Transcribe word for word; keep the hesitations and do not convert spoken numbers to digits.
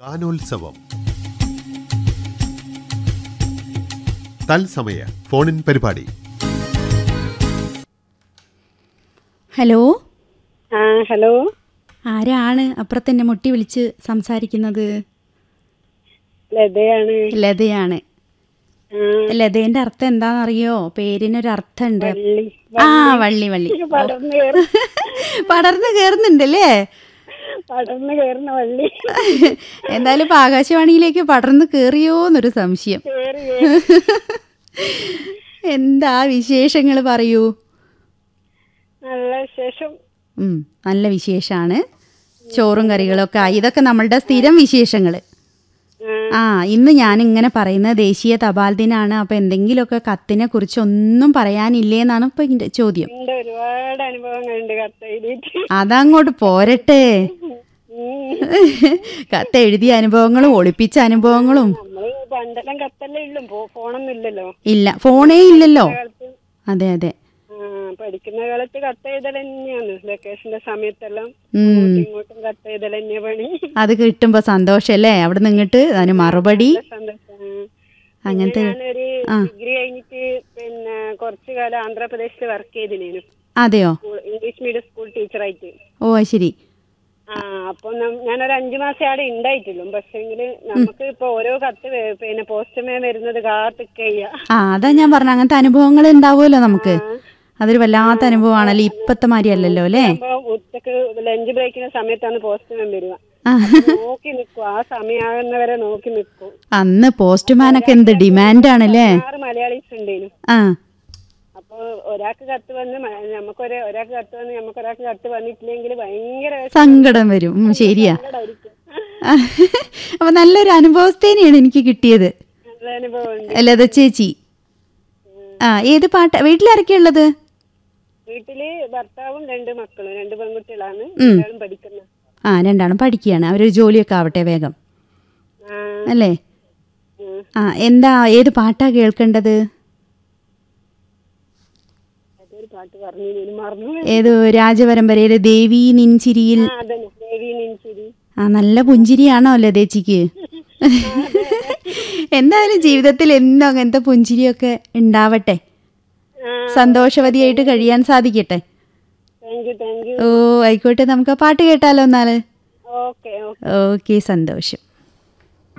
ഗാനോത്സവം തത്സമയ ഫോണിൻ പരിപാടി. ഹലോ. ആ ഹലോ, ആരാണ് അപ്പുറത്തെന്നെ മുട്ടി വിളിച്ച് സംസാരിക്കുന്നത്? ലതയാണ്. ലതയാണ്. ആ, ലതേന്റെ അർത്ഥം എന്താണെന്നറിയോ? പേരിനൊരു അർത്ഥമുണ്ട്. വള്ളി. ആ, വള്ളി വള്ളി. പടർന്ന് കയറും. പടർന്ന് കയറുന്നുണ്ടല്ലേ? പടർന്ന് കയറുന്ന വള്ളി. എന്തായാലും ഇപ്പൊ ആകാശവാണിയിലേക്ക് പടർന്ന് കയറിയോ എന്നൊരു സംശയം. കേറി കേറി. എന്താ വിശേഷങ്ങൾ പറയൂ. നല്ല വിശേഷം. ഉം, നല്ല വിശേഷാണ്. ചോറും കറികളൊക്കെ ആയി. ഇതൊക്കെ നമ്മളുടെ സ്ഥിരം വിശേഷങ്ങള്. ആ, ഇന്ന് ഞാനിങ്ങനെ പറയുന്നത് ദേശീയ തപാൽ ദിനാണ്. അപ്പൊ എന്തെങ്കിലുമൊക്കെ കത്തിനെ കുറിച്ച് ഒന്നും പറയാനില്ലേന്നാണ് ഇപ്പൊ ഇതിന്റെ ചോദ്യം. ഉണ്ട്, ഒരുപാട് അനുഭവങ്ങളുണ്ട് കത്ത് എഴുതിയിട്ട്. അതങ്ങോട്ട് പോരട്ടെ. കത്ത് എഴുതിയ അനുഭവങ്ങളും ഒളിപ്പിച്ച അനുഭവങ്ങളും. നമ്മള് പണ്ടെല്ലാം കത്തല്ലേ ഉള്ളു, ഫോണൊന്നും ഇല്ലല്ലോ. ഇല്ല, ഫോണേ ഇല്ലല്ലോ. കാലത്ത് അതെ അതെ. ആ, പഠിക്കുന്ന കാലത്ത് കത്ത് എഴുതൽ തന്നെയാണ്. വെക്കേഷന്റെ സമയത്തെല്ലാം ഉം, ഇങ്ങോട്ടും കത്ത് എഴുതൽ തന്നെയാ പണി. അത് കിട്ടുമ്പോ സന്തോഷല്ലേ? അവിടെ നിന്നിട്ട് അതിന് മറുപടി സന്തോഷം. അങ്ങനത്തെ. ഞാനൊരു ഡിഗ്രി കഴിഞ്ഞിട്ട് പിന്നെ കുറച്ചു കാലം ആന്ധ്രാപ്രദേശിൽ വർക്ക് ചെയ്തിനു. അതെയോ? ഇംഗ്ലീഷ് മീഡിയം സ്കൂൾ ടീച്ചറായിട്ട്. ഓ ശരി. ആ, അപ്പൊ ഞാനൊരു അഞ്ചു മാസം അവിടെ ഉണ്ടായിട്ടുള്ളൂ. പക്ഷെങ്കില് നമുക്ക് ഇപ്പൊ ഓരോ കത്ത് വേ- പിന്നെ പോസ്റ്റ്മേ വരുന്നത് കാത്തിക്കയ്യ. ആ, അതാ ഞാൻ പറഞ്ഞ അങ്ങനത്തെ അനുഭവങ്ങൾ ഉണ്ടാവുമല്ലോ നമുക്ക്. അതൊരു വല്ലാത്ത അനുഭവമാണല്ലോ. ഇപ്പത്തെ മാതിരി അല്ലല്ലോ അല്ലേ? അപ്പൊ ഉച്ചക്ക് ലഞ്ച് ബ്രേക്കിന്റെ സമയത്താണ് പോസ്റ്റ്മാൻ വരിക. ആ, നോക്കി നിക്കും, ആ സമയമാകുന്നവരെ നോക്കി നിക്കും. അന്ന് പോസ്റ്റ്മാനൊക്കെ എന്ത് ഡിമാൻഡാണല്ലേ? ആറ് മലയാളീസ് ഉണ്ടേനു. ആ, അപ്പൊ ഒരാൾക്ക് കത്ത് വന്ന് നമുക്കൊരു ഒരാൾക്ക് കത്ത് വന്ന് നമുക്ക് ഒരാൾക്ക് കത്ത് വന്നിട്ടില്ലെങ്കിൽ ഭയങ്കര സങ്കടം വരും. ഉം, ശരിയാ. സങ്കടായിരിക്കും. അപ്പൊ നല്ലൊരു അനുഭവസ്ഥേനെയാണ് എനിക്ക് കിട്ടിയത്. നല്ല അനുഭവം ഉണ്ട്. ലത ചേച്ചി. ആ, ഏത് പാട്ട്? വീട്ടിലാരൊക്കെയാ ഉള്ളത്? വീട്ടില് ഭർത്താവും രണ്ട് മക്കളും, രണ്ട് പെൺകുട്ടികളാണ്. രണ്ടാളും പഠിക്കുന്നത്. ആ, രണ്ടാളും പഠിക്കുകയാണ്. അവരൊരു ജോലിയൊക്കെ ആവട്ടെ വേഗം ആ, അല്ലേ? ഉം. ആ, എന്താ ഏത് പാട്ടാ കേൾക്കേണ്ടത്? അതൊരു പാട്ട് പറഞ്ഞു, ഞാൻ മറന്നു. ഏത് രാജപരമ്പരയിലെ ദേവി നിൻചിരിയിൽ? ആ, അതന്നെ, ദേവി നിൻചിരി. ആ, നല്ല പുഞ്ചിരിയാണോ ലതേച്ചിക്ക്? എന്തായാലും ജീവിതത്തിൽ എന്നും അങ്ങനത്തെ പുഞ്ചിരിയൊക്കെ ഉണ്ടാവട്ടെ. സന്തോഷവതിയായിട്ട് കഴിയാൻ സാധിക്കട്ടെ. Thank you thank you. ഓ ആയിക്കോട്ടെ, നമുക്ക് ആ പാട്ട് കേട്ടാലോ എന്നാല്. Okay okay. ഓക്കെ, സന്തോഷം.